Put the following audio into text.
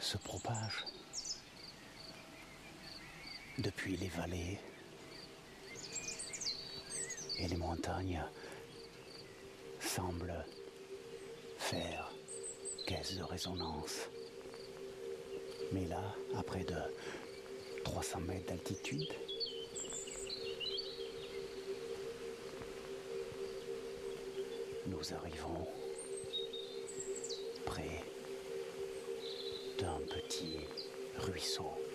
se propage depuis les vallées et les montagnes semblent faire caisse de résonance. Mais là, à près de 300 mètres d'altitude, nous arrivons près d'un petit ruisseau.